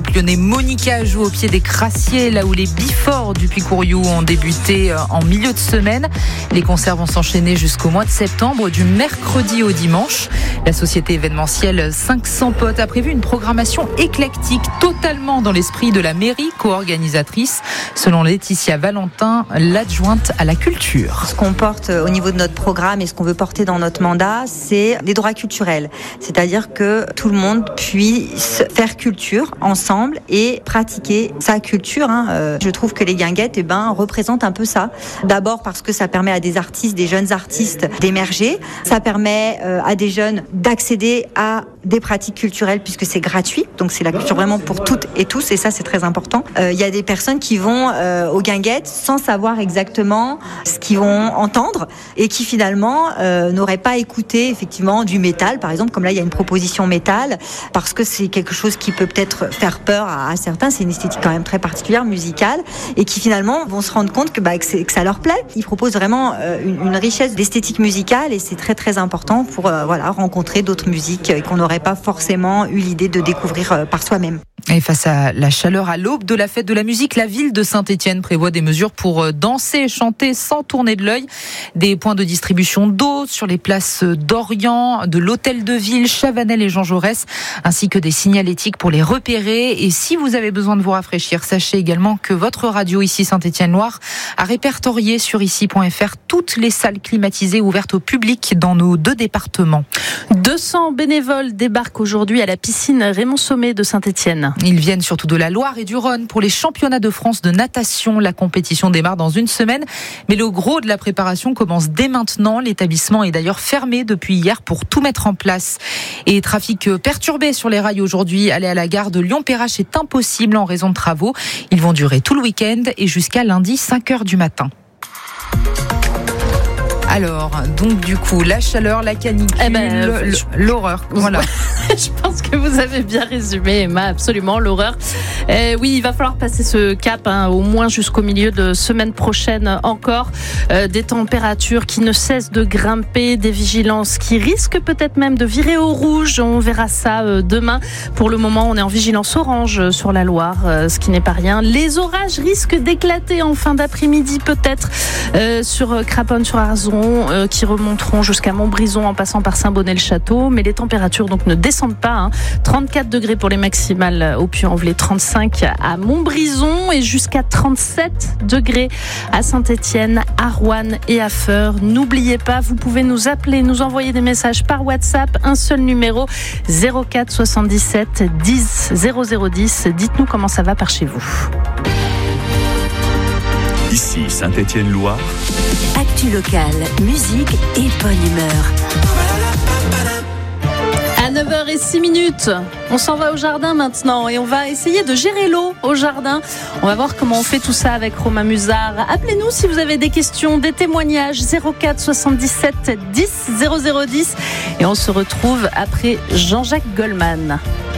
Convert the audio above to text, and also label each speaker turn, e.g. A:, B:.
A: public lyonnais. Monica joue au pied des Crassiers, là où les Biforts du Puy-Couriou ont débuté en milieu de semaine. Les concerts vont s'enchaîner jusqu'au mois de septembre, du mercredi au dimanche. La société événementielle 500 potes a prévu une programmation éclectique, totalement dans l'esprit de la mairie co-organisatrice, selon Laetitia Valentin, l'adjointe à la culture.
B: Ce qu'on porte au niveau de notre programme et ce qu'on veut porter dans notre mandat, c'est des droits culturels. C'est-à-dire que tout le monde puisse faire culture ensemble et pratiquer sa culture. Je trouve que les guinguettes représentent un peu ça. D'abord parce que ça permet à des artistes, des jeunes artistes d'émerger. Ça permet à des jeunes d'accéder à des pratiques culturelles puisque c'est gratuit. Donc c'est la culture vraiment pour toutes et tous et ça c'est très important. Il y a des personnes qui vont aux guinguettes sans savoir exactement ce qu'ils vont entendre et qui finalement n'auraient pas écouté effectivement du métal par exemple, comme là il y a une proposition métal parce que c'est quelque chose qui peut peut-être faire peur à certains, c'est une esthétique quand même très particulière musicale et qui finalement vont se rendre compte que ça leur plaît. Ils proposent vraiment une richesse d'esthétique musicale et c'est très très important pour rencontrer d'autres musiques qu'on n'aurait pas forcément eu l'idée de découvrir par soi-même.
A: Et face à la chaleur à l'aube de la fête de la musique, la ville de Saint-Étienne prévoit des mesures pour danser et chanter sans tourner de l'œil. Des points de distribution d'eau sur les places d'Orient, de l'Hôtel de Ville, Chavanel et Jean Jaurès, ainsi que des signalétiques pour les repérer. Et si vous avez besoin de vous rafraîchir, sachez également que votre radio ici Saint-Étienne-Loire a répertorié sur ici.fr toutes les salles climatisées ouvertes au public dans nos 2 départements.
C: 200 bénévoles débarquent aujourd'hui à la piscine Raymond Sommet de Saint-Étienne.
A: Ils viennent surtout de la Loire et du Rhône pour les championnats de France de natation. La compétition démarre dans une semaine, mais le gros de la préparation commence dès maintenant. L'établissement est d'ailleurs fermé depuis hier pour tout mettre en place. Et trafic perturbé sur les rails aujourd'hui. Aller à la gare de Lyon-Perrache est impossible en raison de travaux. Ils vont durer tout le week-end et jusqu'à lundi 5h du matin. Alors, donc du coup, la chaleur, la canicule, l'horreur. Voilà.
C: Je pense que vous avez bien résumé, Emma, absolument, l'horreur. Oui, il va falloir passer ce cap, au moins jusqu'au milieu de semaine prochaine encore. Des températures qui ne cessent de grimper, des vigilances qui risquent peut-être même de virer au rouge. On verra ça demain. Pour le moment, on est en vigilance orange sur la Loire, ce qui n'est pas rien. Les orages risquent d'éclater en fin d'après-midi peut-être sur Craponne, sur Arzon, qui remonteront jusqu'à Montbrison en passant par Saint-Bonnet-le-Château. Mais les températures donc ne descendent pas. 34 degrés pour les maximales au Puy-en-Velay, 35 à Montbrison et jusqu'à 37 degrés à Saint-Étienne, à Roanne et à Feurs. N'oubliez pas, vous pouvez nous appeler, nous envoyer des messages par WhatsApp. Un seul numéro, 04 77 10 0010. Dites-nous comment ça va par chez vous.
D: Ici Saint-Étienne-Loire.
E: Actu locale, musique et bonne humeur.
C: À 9h06, on s'en va au jardin maintenant et on va essayer de gérer l'eau au jardin. On va voir comment on fait tout ça avec Romain Musard. Appelez-nous si vous avez des questions, des témoignages, 04 77 10 0010 et on se retrouve après Jean-Jacques Goldman.